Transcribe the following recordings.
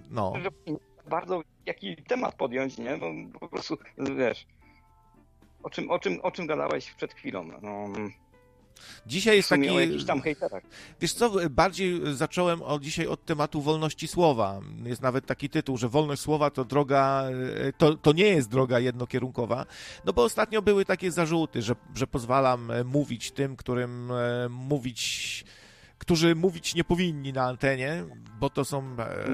No. że bardzo jaki temat podjąć, nie? Bo po prostu, wiesz, o czym gadałeś przed chwilą? No, Dzisiaj jest w sumie taki... o jakichś tam hejterach. Wiesz co, bardziej zacząłem dzisiaj od tematu wolności słowa. Jest nawet taki tytuł, że wolność słowa to droga, to nie jest droga jednokierunkowa, no bo ostatnio były takie zarzuty, że pozwalam mówić tym, którzy mówić nie powinni na antenie, bo to są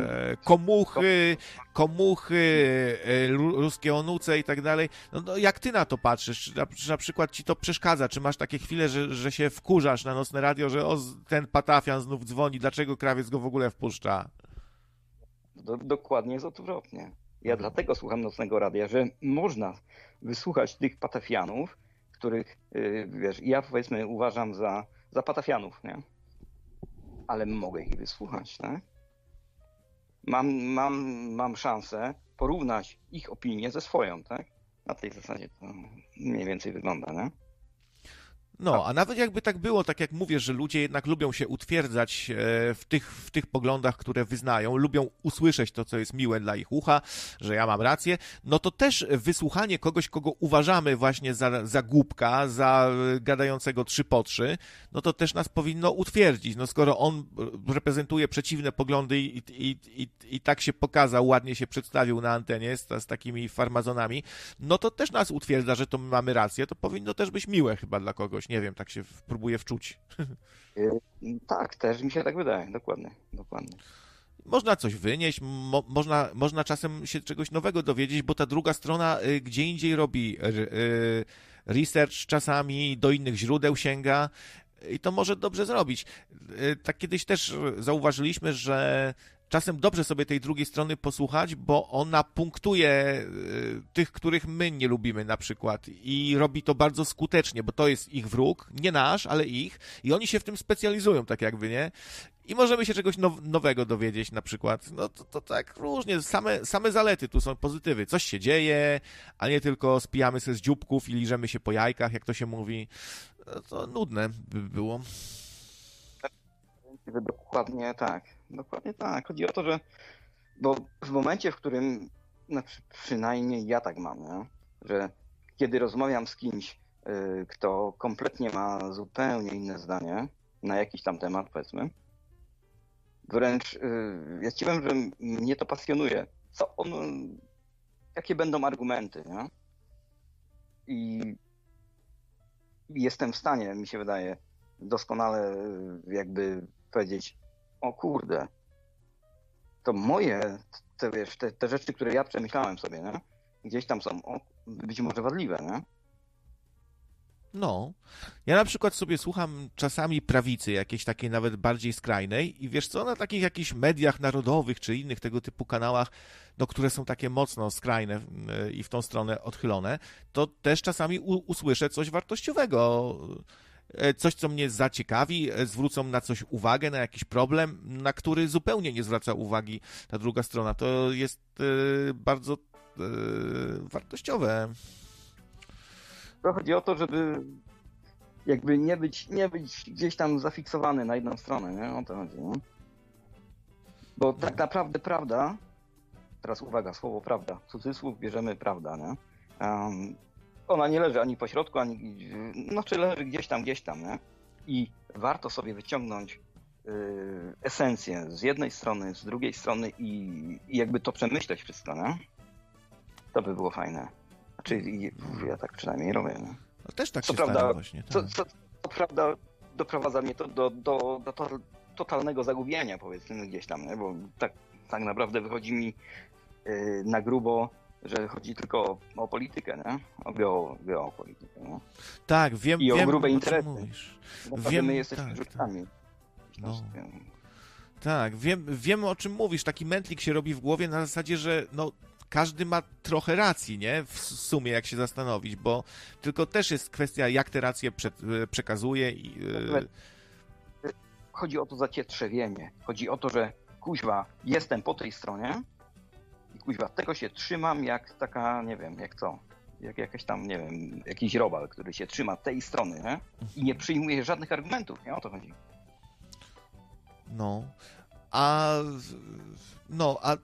komuchy, ruskie onuce i tak dalej. No, jak ty na to patrzysz? Czy na przykład ci to przeszkadza? Czy masz takie chwile, że się wkurzasz na nocne radio, że ten patafian znów dzwoni, dlaczego krawiec go w ogóle wpuszcza? Dokładnie jest odwrotnie. Ja dlatego słucham nocnego radia, że można wysłuchać tych patafianów, których, wiesz, ja powiedzmy uważam za patafianów, nie? Ale mogę ich wysłuchać, tak? Mam szansę porównać ich opinię ze swoją, tak? Na tej zasadzie to mniej więcej wygląda, nie? No, a nawet jakby tak było, tak jak mówię, że ludzie jednak lubią się utwierdzać w tych poglądach, które wyznają, lubią usłyszeć to, co jest miłe dla ich ucha, że ja mam rację, no to też wysłuchanie kogoś, kogo uważamy właśnie za głupka, za gadającego 3 po 3, no to też nas powinno utwierdzić. No skoro on reprezentuje przeciwne poglądy i tak się pokazał, ładnie się przedstawił na antenie z takimi farmazonami, no to też nas utwierdza, że to my mamy rację, to powinno też być miłe chyba dla kogoś. Nie wiem, tak się próbuję wczuć. Tak, też mi się tak wydaje, dokładnie. Można coś wynieść, można czasem się czegoś nowego dowiedzieć, bo ta druga strona gdzie indziej robi research czasami, do innych źródeł sięga i to może dobrze zrobić. Tak kiedyś też zauważyliśmy, że czasem dobrze sobie tej drugiej strony posłuchać, bo ona punktuje tych, których my nie lubimy na przykład i robi to bardzo skutecznie, bo to jest ich wróg, nie nasz, ale ich i oni się w tym specjalizują tak jakby, nie? I możemy się czegoś nowego dowiedzieć na przykład. No to tak różnie, same zalety, tu są pozytywy. Coś się dzieje, a nie tylko spijamy się z dzióbków i liżemy się po jajkach, jak to się mówi. No, to nudne by było. Dokładnie tak. Chodzi o to, że bo w momencie, w którym, znaczy przynajmniej ja tak mam, nie? Że kiedy rozmawiam z kimś, kto kompletnie ma zupełnie inne zdanie na jakiś tam temat, powiedzmy, wręcz ja ci powiem, że mnie to pasjonuje. Jakie będą argumenty, nie? I jestem w stanie, mi się wydaje, doskonale jakby powiedzieć, o kurde, to moje, wiesz, te rzeczy, które ja przemyślałem sobie, nie? Gdzieś tam są być może wadliwe, nie? No, ja na przykład sobie słucham czasami prawicy, jakiejś takiej nawet bardziej skrajnej i wiesz co, na takich jakichś mediach narodowych czy innych tego typu kanałach, no, które są takie mocno skrajne i w tą stronę odchylone, to też czasami usłyszę coś wartościowego, coś, co mnie zaciekawi, zwrócą na coś uwagę, na jakiś problem, na który zupełnie nie zwraca uwagi ta druga strona. To jest bardzo wartościowe. To chodzi o to, żeby jakby nie być gdzieś tam zafiksowany na jedną stronę, nie? O to chodzi, nie? Bo tak naprawdę prawda, teraz uwaga, słowo prawda, cudzysłów bierzemy prawda, nie? Ona nie leży ani po środku, ani, czy leży gdzieś tam, nie? I warto sobie wyciągnąć esencję z jednej strony, z drugiej strony i jakby to przemyśleć wszystko, nie? To by było fajne. Znaczy, ja tak przynajmniej robię. Nie? No też tak co się prawda, stara właśnie. Tak. Co prawda doprowadza mnie to do totalnego zagubienia, powiedzmy, gdzieś tam, nie? Bo tak naprawdę wychodzi mi na grubo, że chodzi tylko o politykę, nie? O geopolitykę, nie? Tak, wiem. I o grube o interesy. Wiem, my jesteśmy tak, żółtkami. No. Tak, wiem o czym mówisz. Taki mętlik się robi w głowie na zasadzie, że no każdy ma trochę racji, nie? W sumie, jak się zastanowić, bo tylko też jest kwestia, jak te racje przekazuje i... Chodzi o to zacietrzewienie. Chodzi o to, że kuźwa, jestem po tej stronie i kuźwa, tego się trzymam jak taka, nie wiem, jak co? Jak jakaś tam, nie wiem, jakiś robal, który się trzyma tej strony, nie? I nie przyjmuje żadnych argumentów, nie? O to chodzi. No, a